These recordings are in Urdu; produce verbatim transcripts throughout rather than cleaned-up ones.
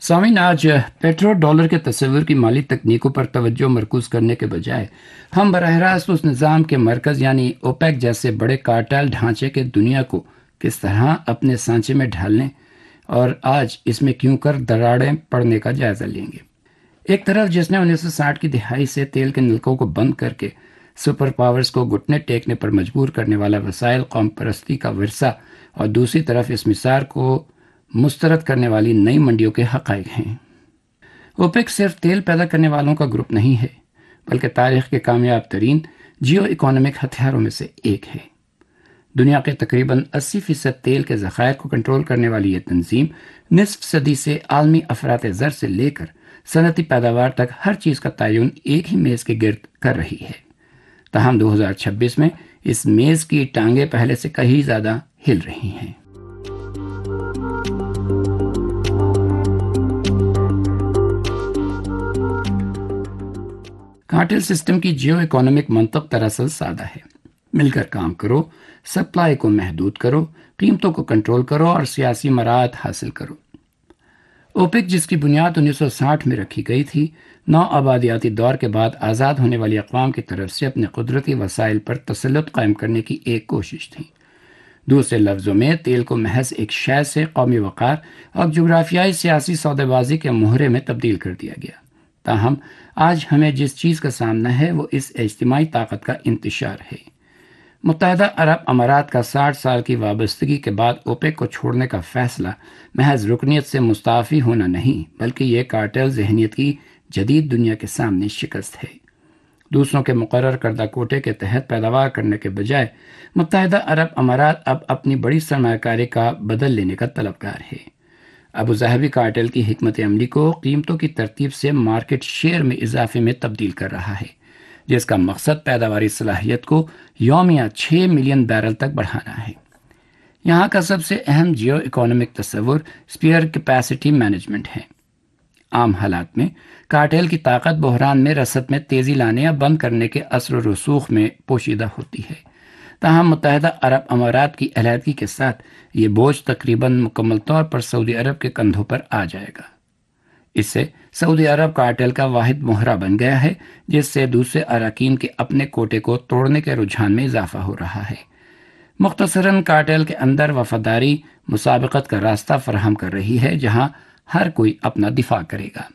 سامعین، آج پیٹرو ڈالر کے تصور کی مالی تکنیکوں پر توجہ مرکوز کرنے کے بجائے ہم براہ راست اس نظام کے مرکز یعنی اوپیک جیسے بڑے کارٹیل ڈھانچے کے دنیا کو کس طرح اپنے سانچے میں ڈھالنے اور آج اس میں کیوں کر دراڑیں پڑنے کا جائزہ لیں گے۔ ایک طرف جس نے انیس سو ساٹھ کی دہائی سے تیل کے نلکوں کو بند کر کے سپر پاورز کو گھٹنے ٹیکنے پر مجبور کرنے والا وسائل قوم پرستی کا ورثہ، اور دوسری طرف اس مثال کو مسترد کرنے والی نئی منڈیوں کے حقائق ہیں۔ اوپیک صرف تیل پیدا کرنے والوں کا گروپ نہیں ہے، بلکہ تاریخ کے کامیاب ترین جیو اکانومک ہتھیاروں میں سے ایک ہے۔ دنیا کے تقریباً اسی فیصد تیل کے ذخائر کو کنٹرول کرنے والی یہ تنظیم نصف صدی سے عالمی افراط زر سے لے کر صنعتی پیداوار تک ہر چیز کا تعین ایک ہی میز کے گرد کر رہی ہے۔ تاہم دو ہزار چھبیس میں اس میز کی ٹانگیں پہلے سے کہیں زیادہ ہل رہی ہیں۔ کارٹل سسٹم کی جیو اکانومک منطق دراصل سادہ ہے۔ مل کر کام کرو، سپلائی کو محدود کرو، قیمتوں کو کنٹرول کرو اور سیاسی مراعات حاصل کرو۔ اوپیک جس کی بنیاد انیس سو ساٹھ میں رکھی گئی تھی، نو آبادیاتی دور کے بعد آزاد ہونے والی اقوام کی طرف سے اپنے قدرتی وسائل پر تسلط قائم کرنے کی ایک کوشش تھی۔ دوسرے لفظوں میں تیل کو محض ایک شے سے قومی وقار اور جغرافیائی سیاسی سودے بازی کے مہرے میں تبدیل کر دیا گیا۔ تاہم آج ہمیں جس چیز کا سامنا ہے وہ اس اجتماعی طاقت کا انتشار ہے۔ متحدہ عرب امارات کا ساٹھ سال کی وابستگی کے بعد اوپیک کو چھوڑنے کا فیصلہ محض رکنیت سے مستعفی ہونا نہیں، بلکہ یہ کارٹل ذہنیت کی جدید دنیا کے سامنے شکست ہے۔ دوسروں کے مقرر کردہ کوٹے کے تحت پیداوار کرنے کے بجائے متحدہ عرب امارات اب اپنی بڑی سرمایہ کاری کا بدل لینے کا طلبگار ہے۔ ابوظہبی کارٹل کی حکمت عملی کو قیمتوں کی ترتیب سے مارکیٹ شیئر میں اضافے میں تبدیل کر رہا ہے، جس کا مقصد پیداواری صلاحیت کو یومیہ چھ ملین بیرل تک بڑھانا ہے۔ یہاں کا سب سے اہم جیو اکانومک تصور اسپیئر کیپیسٹی مینجمنٹ ہے۔ عام حالات میں کارٹل کی طاقت بحران میں رسد میں تیزی لانے یا بند کرنے کے اثر و رسوخ میں پوشیدہ ہوتی ہے۔ تاہم متحدہ عرب امارات کی علیحدگی کے ساتھ یہ بوجھ تقریباً مکمل طور پر سعودی عرب کے کندھوں پر آ جائے گا۔ اس سے سعودی عرب کارٹل کا واحد مہرہ بن گیا ہے، جس سے دوسرے اراکین کے اپنے کوٹے کو توڑنے کے رجحان میں اضافہ ہو رہا ہے۔ مختصراً کارٹل کے اندر وفاداری مسابقت کا راستہ فراہم کر رہی ہے، جہاں ہر کوئی اپنا دفاع کرے گا۔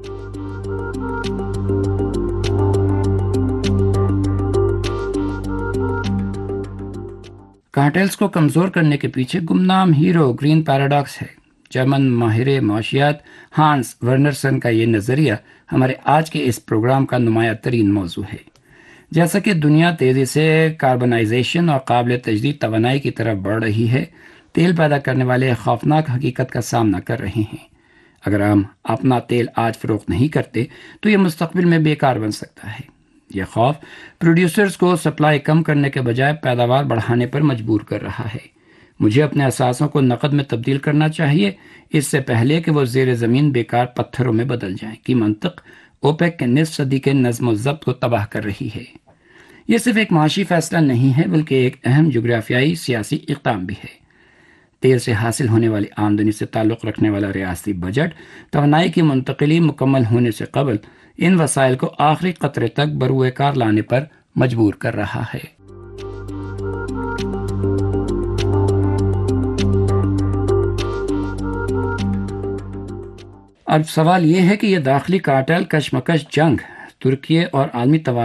کارٹلز کو کمزور کرنے کے پیچھے گمنام ہیرو گرین پیراڈاکس ہے۔ جرمن ماہر معاشیات ہانس ورنرسن کا یہ نظریہ ہمارے آج کے اس پروگرام کا نمایاں ترین موضوع ہے۔ جیسا کہ دنیا تیزی سے کاربنائزیشن اور قابل تجدید توانائی کی طرف بڑھ رہی ہے، تیل پیدا کرنے والے خوفناک حقیقت کا سامنا کر رہے ہیں۔ اگر ہم اپنا تیل آج فروخت نہیں کرتے تو یہ مستقبل میں بیکار بن سکتا ہے۔ یہ خوف پروڈیوسرز کو سپلائی کم کرنے کے بجائے پیداوار بڑھانے پر مجبور کر رہا ہے۔ مجھے اپنے اثاثوں کو نقد میں تبدیل کرنا چاہیے اس سے پہلے کہ وہ زیر زمین بیکار پتھروں میں بدل جائیں کی منطق اوپیک کے نصف صدی کے نظم و ضبط کو تباہ کر رہی ہے۔ یہ صرف ایک معاشی فیصلہ نہیں ہے، بلکہ ایک اہم جغرافیائی سیاسی اقدام بھی ہے۔ تیل سے حاصل ہونے والی آمدنی سے تعلق رکھنے والا ریاستی بجٹ توانائی کی منتقلی مکمل ہونے سے قبل ان وسائل کو آخری قطرے تک بروئے کار لانے پر مجبور کر رہا ہے۔ اب سوال یہ ہے کہ یہ داخلی کارٹل کشمکش، جنگ، ترکیے اور عالمی توازن